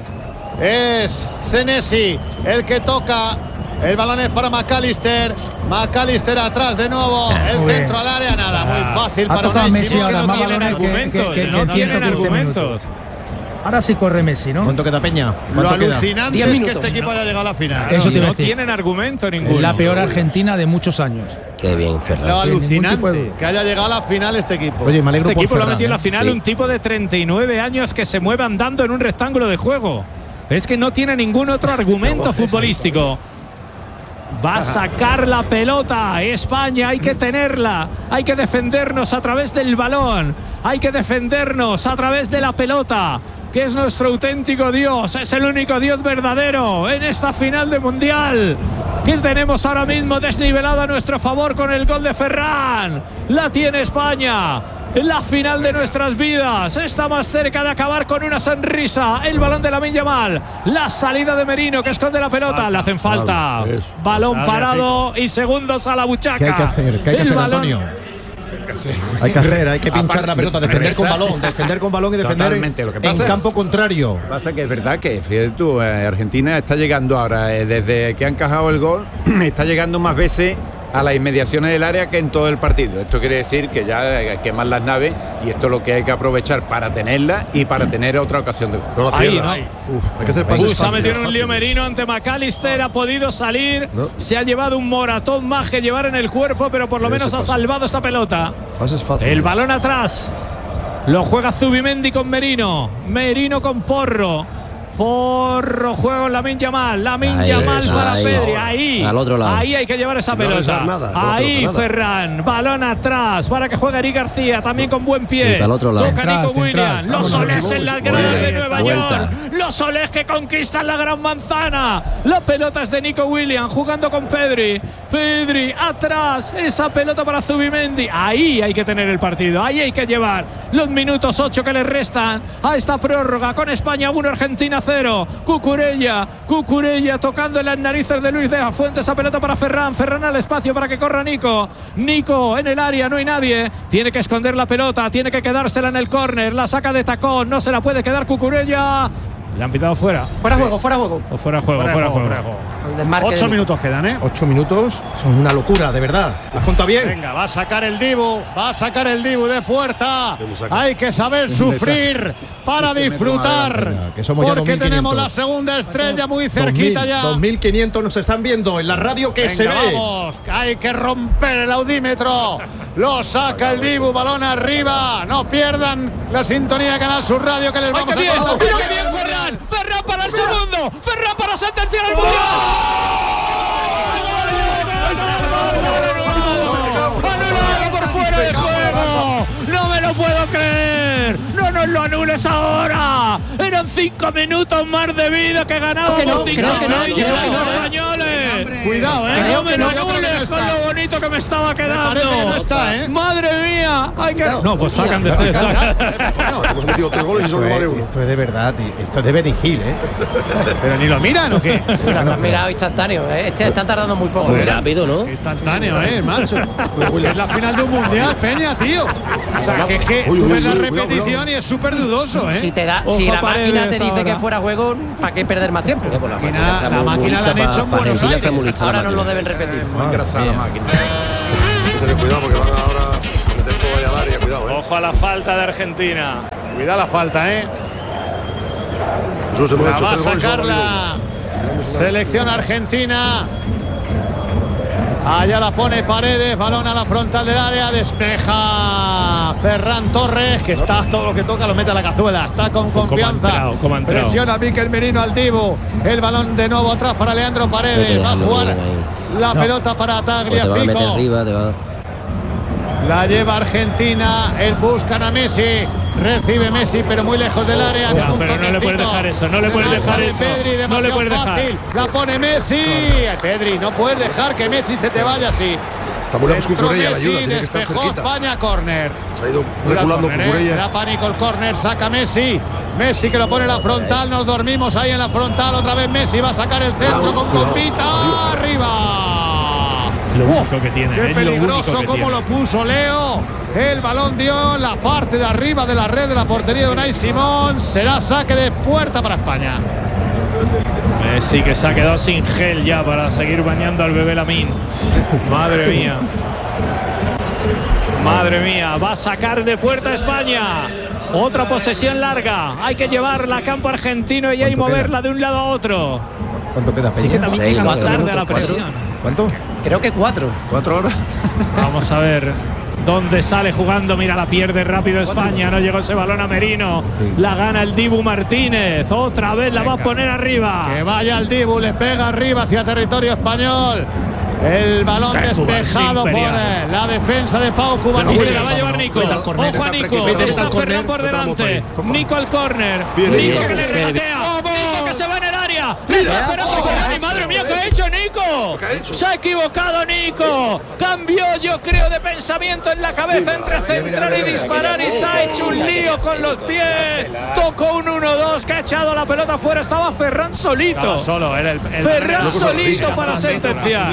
Es Senesi el que toca. El balón es para McAllister. McAllister atrás de nuevo. El Muy centro al área. Nada, muy fácil Ha para tocado Unai Messi Simón, ahora, que no más tiene balones que- argumentos, que- que- no que tienen ciento quince argumentos. minutos. Ahora sí corre Messi, ¿no? ¿Cuánto queda, Peña? Lo ¿Cuánto queda? alucinante Diez es que minutos. este equipo haya llegado a la final. Eso te iba a no decir. tienen argumento Es ninguno. la peor Argentina de muchos años. Qué bien, Ferran. Lo Sin ningún tipo de alucinante duda. que haya llegado a la final este equipo. Oye, me alegro Este por equipo lo ha Ferran, metido en la ¿eh? final Sí. un tipo de treinta y nueve años que se mueve andando en un rectángulo de juego. Es que no tiene ningún otro argumento futbolístico. Va a sacar la pelota. España, hay que tenerla. Hay que defendernos a través del balón. Hay que defendernos a través de la pelota, que es nuestro auténtico Dios. Es el único Dios verdadero en esta final de Mundial, que tenemos ahora mismo desnivelada a nuestro favor con el gol de Ferran. La tiene España. La final de nuestras vidas está más cerca de acabar con una sonrisa. El balón de Lamine Yamal, la salida de Merino que esconde la pelota, le hacen falta. Vale, eso. Balón Sale, parado y segundos a la buchaca. ¿Qué hay que hacer? ¿Qué hay que El hacer, balón- Antonio? Hay que hacer, hay que pinchar Aparte- la pelota, defender con balón, defender con balón y defender Totalmente, lo que en pasa- campo contrario. Lo que pasa es que es verdad que, fíjate tú, eh, Argentina está llegando ahora, eh, desde que ha encajado el gol, está llegando más veces a las inmediaciones del área que en todo el partido. Esto quiere decir que ya hay que quemar las naves y esto es lo que hay que aprovechar para tenerla y para tener otra ocasión de gol. No la Ahí, pierdas. no. Uf, hay que hacer pases Uy, se ha fáciles, metido en un lío fáciles. Merino ante McAllister, ha podido salir, No. se ha llevado un moratón más que llevar en el cuerpo, pero por lo Ese menos ha pase. salvado esta pelota. Pases fáciles. El balón atrás, lo juega Zubimendi con Merino, Merino con Porro. Porro juega con Lamine Yamal, Lamine Ahí, Yamal eso, para ahí. Pedri, ahí, Al otro lado. ahí hay que llevar esa No pelota. arriesgar nada, no ahí arriesgar nada. Ferran, balón atrás para que juegue Eric García, también con buen pie. Sí, para el otro lado. Toca Central, Nico central. Williams, los Vámonos, Solés Simón, en las Simón. gradas de Bien, Nueva vuelta. York, los Solés que conquistan la gran manzana. La pelota es de Nico Williams jugando con Pedri. Pedri atrás, esa pelota para Zubimendi. Ahí hay que tener el partido, ahí hay que llevar los minutos ocho que le restan a esta prórroga con España uno, Argentina cero. Cucurella, Cucurella tocando en las narices de Luis de la Fuente. Esa pelota para Ferran, Ferran al espacio para que corra Nico. Nico en el área, no hay nadie. Tiene que esconder la pelota, tiene que quedársela en el córner. La saca de tacón, no se la puede quedar Cucurella. Le han pitado fuera. Fuera juego, fuera juego. O fuera juego, Fuera de fuera juego, juego. fuera de juego. El desmarque de Ocho Nico. minutos quedan, ¿eh? Ocho minutos son una locura, de verdad. ¿Has contado bien? Venga, va a sacar el Dibu, va a sacar el Dibu de puerta. ¿Dónde saca? Hay que saber sufrir para disfrutar. Venga, que somos ya Porque dos mil tenemos quinientos. la segunda estrella muy cerquita ya. dos mil quinientos nos están viendo en la radio que Venga, se ve. vamos, que hay que romper el audímetro. Lo saca el Dibu, balón arriba. No pierdan la sintonía de Canal Sur Radio que les ¡Ay, vamos qué a bien! contar. ¡Mira qué bien, Ferran! ¡Ferran para el segundo! ¡Ferran para sentenciar el mundial! ¡Anulado por fuera de juego! ¡No me lo puedo creer! ¡No nos lo anules ahora. Eran cinco minutos más de vida que ganamos. Que no, cinco creo que no, millas, creo que no, los ¿eh? españoles. Cuidado, eh. No me lo Creo que no anules está. con lo bonito que me estaba quedando. parece que no está, ¿eh? Madre mía. Hay que... No, No, pues sacan de hostia. César. No, hemos metido tres goles y Esto solo vale es, uno. esto es de verdad, tío. Esto es de Benny Hill, ¿eh? Pero ni lo miran o qué. Mira, lo has mirado instantáneo. ¿eh? Este están tardando muy poco. Muy Mira. rápido, ¿no? Instantáneo, eh, macho. Es la final de un mundial, Peña, tío. O sea, que es que Uy, tú uy, ves la uy, cuidado, repetición cuidado. y es súper dudoso, eh. Si te da, Ojo si la Paredes máquina te dice ahora. que fuera juego, ¿para qué perder más tiempo? Pues la máquina- máquina está la muy- muy máquina la han lista hecho en pa- pa Buenos Argentina, Aires. está muy lista la Ahora no máquina. lo deben repetir. Muy engrasada la máquina. Hay que tener cuidado porque van ahora a meter todo ahí al área. Cuidado, eh. Ojo a la falta de Argentina. Cuidado la falta, eh. Jesús, hemos La hecho va a tres goles y sacar solo vale la uno. selección argentina. Allá la pone Paredes, balón a la frontal del área, despeja Ferran Torres, que está todo lo que toca, lo mete a la cazuela, está con ¿Cómo ha confianza. entrado? ¿Cómo ha entrado? Presiona a Mikel Merino al Dibu. El balón de nuevo atrás para Leandro Paredes. Va a jugar la pelota para Pues te va a meter Tagliafico. arriba, te va. La lleva Argentina, el buscan a Messi, recibe Messi pero muy lejos del área. Ya, con un pero no le puedes toquecito. dejar eso, no le Se puedes lanza dejar de eso, Pedri, no le demasiado puedes dejar. fácil. La pone Messi, Pedri, no puedes dejar que Messi se te vaya así. Está muy lejos Entró Cucurella, la Messi, ayuda, tiene que estar despejó cerquita. España, córner. Se ha ido Mira el reculando córner, ¿eh? Cucurella. Da pánico el córner, saca Messi. Messi que lo pone en la frontal, nos dormimos ahí en la frontal. Otra vez Messi va a sacar el centro con Cuidado. Compita. Arriba. Lo ¡Uh! único que tiene, Qué es lo único peligroso que como tiene. lo puso Leo. El balón dio en la parte de arriba de la red de la portería de Unai Simón. Será saque de puerta para España. Messi que se ha quedado sin gel ya para seguir bañando al bebé Lamine. Madre mía. Madre mía, va a sacar de puerta España. Otra posesión larga. Hay que llevarla a campo argentino y ahí ¿Cuánto moverla de un lado a otro. ¿Cuánto queda, Sí, que Peña? también Seis, llega cuatro tarde a minutos, la cuatro. presión. ¿Cuánto? Creo que cuatro. ¿Cuatro horas? Vamos a ver dónde sale jugando. Mira, la pierde rápido España. No llegó ese balón a Merino. La gana el Dibu Martínez. Otra vez la va a poner arriba. Que vaya el Dibu, le pega arriba hacia territorio español. El balón Qué despejado por imperial. eh, la defensa de Pau Pero Y Cubarsí. se la va a llevar Nico. Vete al córner, Ojo a vete al Nico. córner, Está vete al Ferran por córner, delante. vete al córner. Nico al córner. Bien, Nico bien, que le bien. regatea. Nico que se va en el área. Desesperado por Ferran. Y madre mía, ¿qué ha hecho Nico? ¿Qué ha hecho? Se ha equivocado Nico. Cambió, yo creo, de pensamiento en la cabeza entre centrar y disparar. Y se ha hecho un lío con los pies. Tocó un uno dos que ha echado la pelota afuera. Estaba Ferran solito. Estaba solo, era el, el Ferran solito para sentenciar.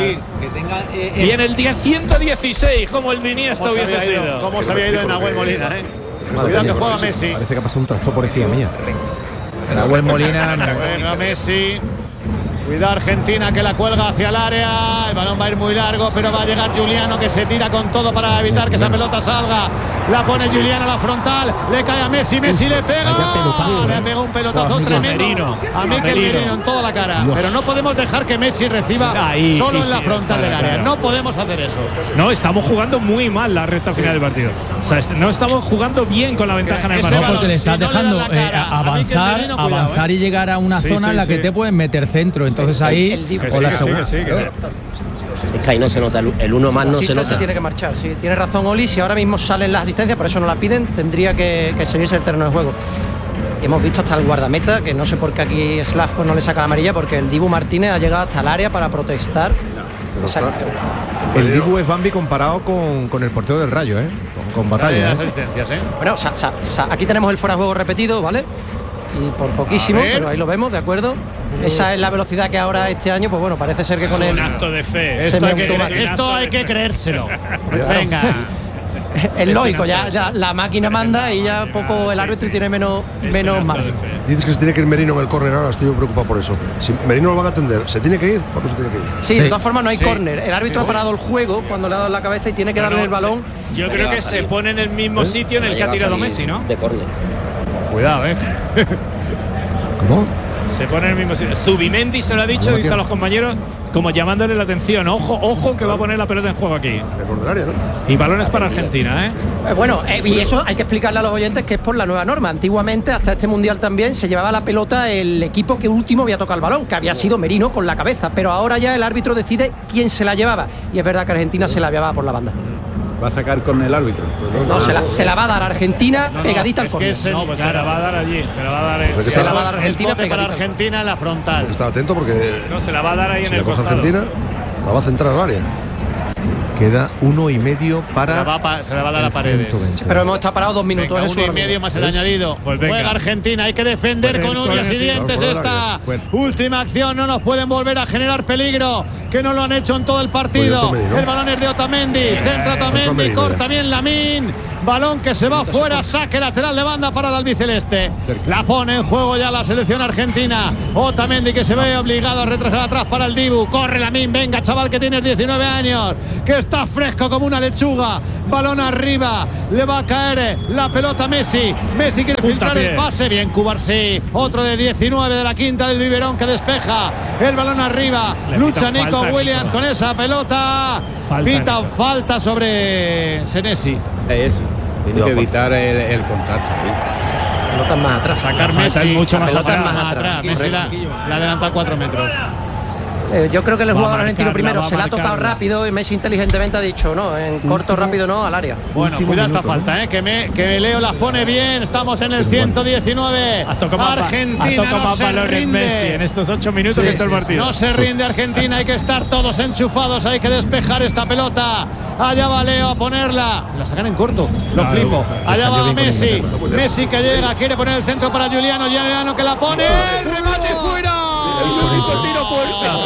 Y en el día ciento dieciséis, como el de Iniesta ¿Cómo se hubiese había ido? sido. ¿Cómo se había ido en Nahuel Molina, eh? Madre Cuidado que mía, juega sí. Messi. Parece que ha pasado un tractor por encima mía. Nahuel Molina. no. Bueno, Messi. Cuidado Argentina que la cuelga hacia el área. El balón va a ir muy largo, pero va a llegar Juliano que se tira con todo para evitar que esa pelota salga. La pone Juliano a la frontal. Le cae a Messi. Messi le pega. Le pega un pelotazo tremendo. Merino. A Mikel Merino. Merino en toda la cara. Pero no podemos dejar que Messi reciba Ahí, solo y en la sí, frontal está del área. claro. No podemos hacer eso. No, estamos jugando muy mal la recta final del partido. O sea, est- no estamos jugando bien con la ventaja en el Ese partido. No, porque le si estás no le dejando dan la eh, cara a Mikel avanzar, Merino, cuidado, avanzar eh. y llegar a una Sí, zona sí, en la que sí. te pueden meter centro. Entonces ahí, el Dibu- Que o sí, la que sí, segunda. que sí, que- Es que ahí no se nota, el, el uno más no se asistente nota. tiene que marchar, sí. Tiene razón Oli, si ahora mismo salen las asistencias, por eso no la piden, tendría que, que seguirse el terreno de juego. Y hemos visto hasta el guardameta, que no sé por qué aquí Slavko no le saca la amarilla, porque el Dibu Martínez ha llegado hasta el área para protestar. Pero esa está- acción. El Dibu es Bambi comparado con, con el portero del Rayo, ¿eh? Con, con Dale batalla. las ¿eh? asistencias, ¿eh? Bueno, sa- sa- sa- aquí tenemos el fuera de juego repetido, ¿vale? Y por poquísimo, A ver. pero ahí lo vemos, ¿de acuerdo? Esa es la velocidad que ahora este año, pues bueno, parece ser que con Es un el. acto de fe. Se Esto me hay que, automa- esto hay que creérselo. Venga. Es lógico, ya, ya la máquina manda y ya poco el árbitro tiene menos, Es menos un acto margen. de fe. Dices que se tiene que ir Merino en el córner ahora, estoy preocupado por eso. Si Merino lo van a atender, ¿se tiene que ir o no se tiene que ir? Sí, de todas formas no hay Sí. córner. El árbitro ha parado el juego cuando le ha dado en la cabeza y tiene que darle el balón. Se- Yo creo que se pone en el mismo sitio en el que ha tirado Messi, ¿no? De córner. Cuidado, eh. ¿Cómo? Se pone en el mismo sitio. Zubimendi se lo ha dicho, dice a los compañeros, como llamándole la atención. Ojo, ojo, que va a poner la pelota en juego aquí. El borde del área, ¿no? Y balones para Argentina, ¿eh? Eh, Bueno, eh, y eso hay que explicarle a los oyentes que es por la nueva norma. Antiguamente, hasta este mundial también, se llevaba la pelota el equipo que último había tocado el balón, que había sido Merino con la cabeza. Pero ahora ya el árbitro decide quién se la llevaba. Y es verdad que Argentina se la llevaba por la banda. Va a sacar con el árbitro. No, se la, se la va a dar Argentina No, no, pegadita al es que córner. es el- No, pues se la va a dar allí, se la va a dar. en- Pues es que Se está- la va a dar Argentina el bote para pegadita. Argentina en la frontal. Está atento porque No, se la va a dar ahí si en la el coge costado. Argentina, la va a centrar al área. Queda uno y medio Se la para. va, a pa- se la va a dar a Paredes. ciento veinte. Pero hemos estado parados dos minutos. Venga, Jesús, uno y ahora mismo. medio más el añadido. Pues venga. Juega Argentina, hay que defender Pues con el uñas y córner, sí, dientes fuera del esta área. última acción. No nos pueden volver a generar peligro, que no lo han hecho en todo el partido. Pues Otamendi, ¿no? El balón es de Otamendi, centra Otamendi, Otamendi, corta bien Lamín. Balón que se va fuera, saque lateral de banda para el albiceleste. La pone en juego ya la selección argentina. Otamendi que se ve obligado a retrasar atrás para el Dibu. Corre Lamín, venga chaval que tienes diecinueve años, que está fresco como una lechuga. Balón arriba, le va a caer la pelota a Messi. Messi quiere Punta filtrar el pie. pase, bien Cubarsí. Otro de diecinueve de la quinta del biberón que despeja. El balón arriba, Le lucha pitan Nico falta, Williams Nico. con esa pelota. Falta, Pita Nico. falta sobre Senesi. Eso. Tiene Cuidado, que falta. evitar el, el contacto ahí. Pelotas más atrás. Sacar falta Messi es mucho más pelota atrás. más atrás. Messi la, la adelanta cuatro metros. Eh, yo creo que el Va a jugador marcarla, argentino primero va a se la ha tocado marcarla. rápido y Messi inteligentemente ha dicho no, en corto rápido no, al área. Bueno, Último cuidado esta minuto, falta, eh, que, me, que Leo las pone bien. Estamos en el ciento diecinueve. Ha tocado más, ba- Argentina ha tocado no más se balones rinde. Messi en estos ocho minutos Sí, que todo el sí, partido. No se rinde Argentina, hay que estar todos enchufados, hay que despejar esta pelota. Allá va Leo a ponerla. La sacan en corto, lo Claro, flipo. le Allá salió va bien con Messi. Inglaterra, muy lejos. Messi que llega, quiere poner el centro para Juliano. Juliano que la pone. ¡El remate fuera! El único tiro a puerta.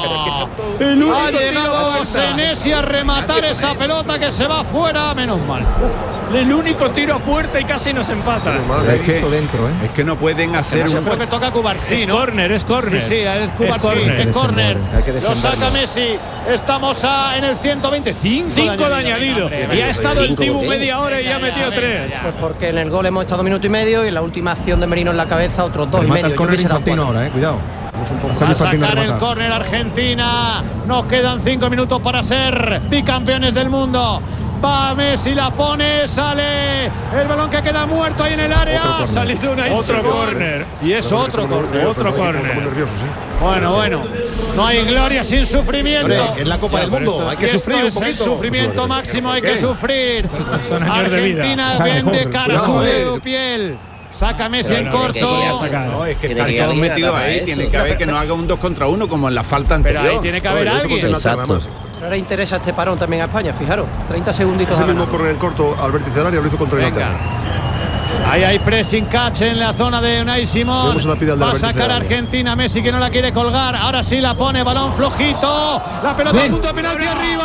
El único ha llegado Senesi a rematar esa pelota que se va fuera, menos mal. El único tiro a puerta y casi nos empata. Madre, Es que, dentro, ¿eh? es que no pueden hacer un. Creo que toca Cubarsí, Es ¿no? córner, es córner. Sí, sí, es Cubarsí, córner. que es córner. Hay que Lo defenderlo. saca Messi. Estamos a, en el ciento veinticinco. Cinco de añadido. Venga, Y ha hombre, estado el Cinco, Dibu ¿qué? media hora y ya ha Venga, metido venga, tres. ya. Pues porque en el gol hemos estado minuto y medio y en la última acción de Merino en la cabeza otros dos y Remata medio. el Yo córner hubiese dado Infantino cuatro. ahora, eh. Cuidado. Vamos un poco. Va a Infantino sacar el remata. córner Argentina. Nos quedan cinco minutos para ser bicampeones del mundo. Va Messi, la pone, sale el balón que queda muerto ahí en el área. Ha salido una Otro córner. Y es otro córner. Otro córner. Estamos nerviosos, ¿eh? Bueno, bueno. No hay gloria sin sufrimiento. Hombre, que es la Copa del Mundo. Hay que Y sufrir un esto es el poquito. sufrimiento máximo, hay que sufrir. son años de vida. Argentina Saca vende mejor. cara a su Cuidado, eh. dedo, piel. Saca Messi en Pero no, corto. que quería sacar. No, es que Tiene están que todos alguien metidos atrapar ahí. eso. Tiene que haber que no haga un dos contra uno como en la falta Pero anterior. ahí tiene que haber Oye, esto alguien. contra Inglaterra, Exacto. además. Pero ahora interesa este parón también a España, fijaros. treinta segunditos Ese a mismo ganar. córner en corto al vértice del área lo hizo contra Venga. Inglaterra. Ahí hay pressing catch en la zona de Unai Simón. Vemos la pida al de Va a la sacar vértice de área. Argentina. Messi que no la quiere colgar. Ahora sí la pone. Balón flojito. La pelota Bien. a punto de penalti arriba.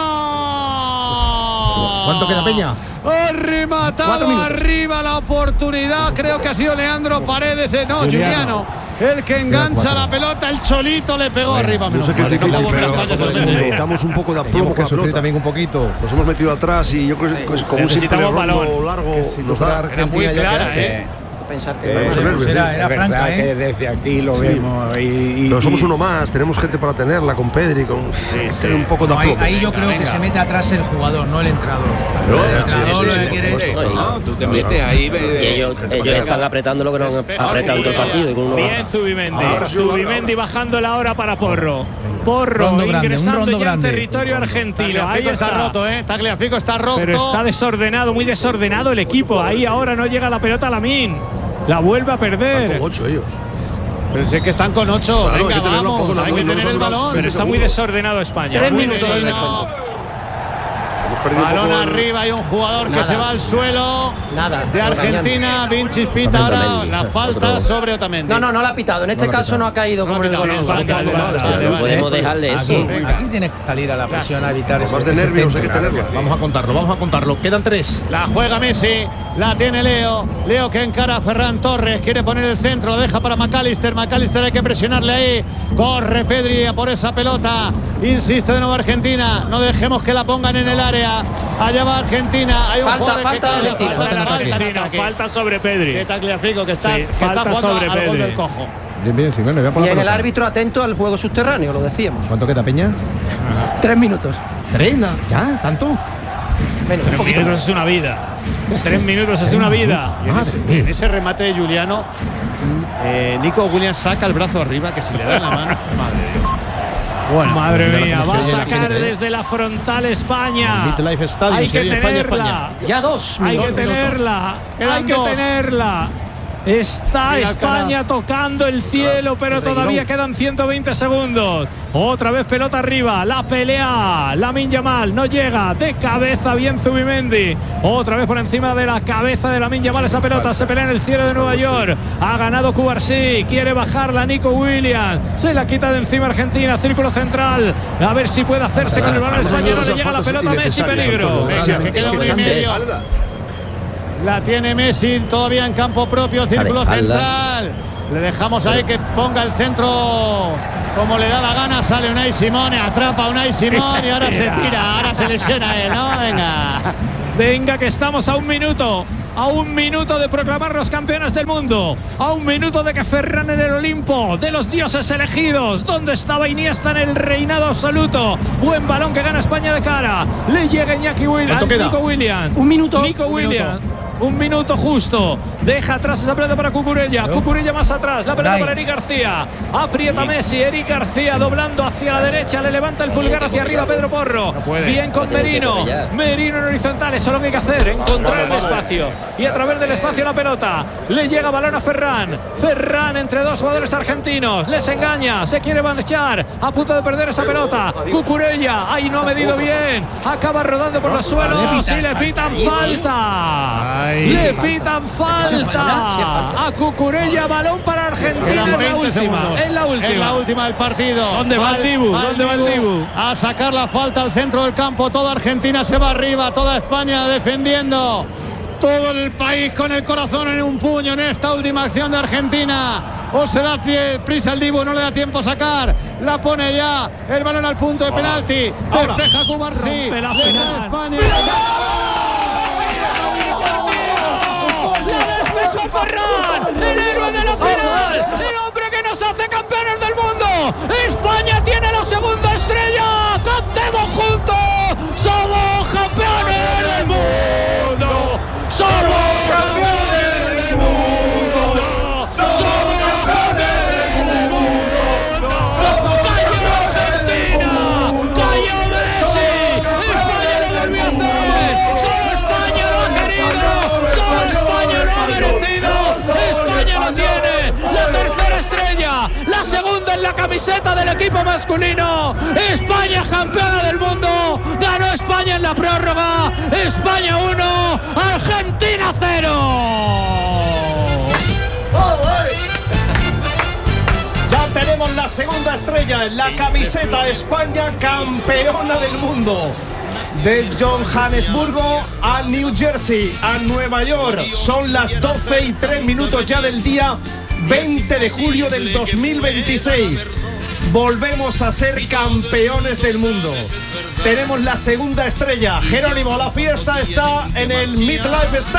¿Cuánto queda, Peña? Ha Cuatro rematado minutos. arriba la oportunidad. Creo que ha sido Leandro Paredes. eh, No, Juliano. El que engancha la pelota. El Cholito le pegó arriba. Yo menos sé que es mal. difícil, Tampoco pero me falles el medio. necesitamos un poco de aplomo Tenemos con que la sufrir pelota. también un poquito. Nos hemos metido atrás y yo creo que pues, con un simple Necesitamos rondo balón. largo si nos fuera da. Era muy Argentina ya clara, queda- ¿eh? Hay que pensar que Eh, Muchos nervios, era- ¿eh? era es verdad franca, que ¿eh? desde aquí lo Sí. vemos. Y, y- Pero somos y- uno más, tenemos gente para tenerla con Pedri, con hay que tener un poco de No, ahí, aplomo. ahí yo creo que se mete atrás el jugador, no el entrenador. Claro, el sí, entrenador sí, lo sí, que por quiere es- supuesto. No, tú te Claro, metes claro. ahí. Y ve- ellos, gente ellos para están apretando lo que no han apretado en todo el partido. y con uno Bien baja. Zubimendi. Ahora sí, ahora, Zubimendi ahora. bajando la hora para Porro. Porro Rondo grande, un ingresando rondo ya en grande. territorio argentino. Ahí Tagliafico está está. roto, ¿eh? Tagliafico está roto. Pero está desordenado, muy desordenado el equipo. Ahí ahora no llega la pelota a Lamín. La vuelve a Están perder. con ocho ellos. Pero sé que están con ocho. Claro, hay Venga, que tenerlo vamos. poco, no, Hay no que nos tener ha el durado. balón. Pero está muy desordenado España. Tres Muy minutos del desordenado. descuento. Hemos perdido un Balón poco el- arriba, hay un jugador que Nada. se va al suelo. Nada. De Argentina, Vinci pita ahora Otamendi, la falta otro. sobre Otamendi. No, no, no la ha pitado. En este No la ha caso pitado. no ha caído No como ha en el pitado, gol. no, vale, vale, vale, vale, No vale. podemos dejarle eso. Aquí, aquí tiene que salir a la presión a evitar Más ese, de ese nervios hay que centro. tenerla. Vamos a contarlo, vamos a contarlo. Quedan tres. La juega Messi, la tiene Leo. Leo que encara a Ferran Torres, quiere poner el centro, lo deja para McAllister. McAllister hay que presionarle ahí. Corre Pedri a por esa pelota. Insiste de nuevo Argentina. No dejemos que la pongan en el área. Allá va Argentina. Hay un Falta, jugador falta que cae. Argentina. Falta, Falta, falta, Argentina, ataque. falta sobre Pedri. Que Tagliafico que está, Sí, que está falta jugando sobre al gol Pedri. del cojo. Bien, bien, sí, bueno, voy a Y poner en la el pelota. árbitro atento al juego subterráneo, lo decíamos. ¿Cuánto queda, Peña? Tres minutos. Tres, na- ¿ya? ¿Tanto? Menos, un Tres poquito minutos más. es una vida. Tres minutos es una vida. Y en, ese, en ese remate de Juliano, eh, Nico Williams saca el brazo arriba, que si le da la mano, madre de Dios. Bueno, madre mira mía, cómo se va a oye la sacar gente, ¿eh? desde la frontal España. MetLife Stadium, Hay que Sevilla, España, tenerla. España. Ya dos Hay minutos. que tenerla. Quedan Hay que dos. tenerla. Está Mira España Alcaraz. tocando el cielo, pero todavía quedan ciento veinte segundos. Otra vez pelota arriba, la pelea, Lamine Yamal no llega, de cabeza bien Zubimendi. Otra vez por encima de la cabeza de Lamine Yamal esa pelota, se pelea en el cielo de Nueva York. Ha ganado Cubarsí, quiere bajarla Nico Williams, se la quita de encima Argentina, círculo central, a ver si puede hacerse con el balón español. Le llega la pelota a Messi, peligro. Venga, que queda un y medio. La tiene Messi todavía en campo propio, círculo central. Le dejamos ahí que ponga el centro como le da la gana. Sale Unai Simone, atrapa a Unai Simone y ahora se tira, ahora se lesiona él, ¿no? Venga. Venga, que estamos a un minuto. A un minuto de proclamar los campeones del mundo. A un minuto de que Ferran en el Olimpo de los dioses elegidos. ¿Dónde estaba Iniesta en el reinado absoluto? Buen balón que gana España de cara. Le llega Iñaki Williams. Nico Williams. Un minuto. Nico Un Williams. minuto. Un minuto justo. Deja atrás esa pelota para Cucurella. Cucurella más atrás. La pelota para Eric García. Aprieta Messi. Eric García doblando hacia la derecha. Le levanta el pulgar hacia arriba Pedro Porro. Bien con Merino. Merino en horizontal. Eso es lo que hay que hacer. Encontrar el espacio. Y a través del espacio la pelota. Le llega balón a Ferran. Ferran entre dos jugadores argentinos. Les engaña. Se quiere marchar. A punto de perder esa pelota. Cucurella. Ahí no ha medido bien. Acaba rodando por los suelos. Y le pitan falta. Le pitan falta a Cucurella, balón para Argentina en la última, en la última. En la última del partido. ¿Dónde va el Dibu? ¿Dónde va el Dibu? A sacar la falta al centro del campo. Toda Argentina se va arriba, toda España defendiendo. Todo el país con el corazón en un puño en esta última acción de Argentina. O se da prisa el Dibu, no le da tiempo a sacar. La pone ya, el balón al punto de penalti. Despeja Cubarsí. Rompe la final. España. Ferran, el héroe de la final, el hombre que nos hace campeones del mundo. España tiene la segunda estrella. Cantemos juntos. Somos campeones del mundo. Somos campeones del mundo. Somos campeones del mundo. Cayó Argentina. Cayó Messi. España lo volvió a hacer. Solo España lo ha querido. Solo España lo ha merecido. España lo tiene. La tercera estrella. La segunda en la camiseta del equipo masculino. España campeona del mundo. Ganó España en la prórroga. España uno, Argentina cero. Ya tenemos la segunda estrella en la camiseta. España campeona del mundo. De Johannesburgo a New Jersey, a Nueva York. Son las doce y tres minutos ya del día veinte de julio del dos mil veintiséis. Volvemos a ser campeones del mundo. Tenemos la segunda estrella. Jerónimo, la fiesta está en el MetLife Stadium.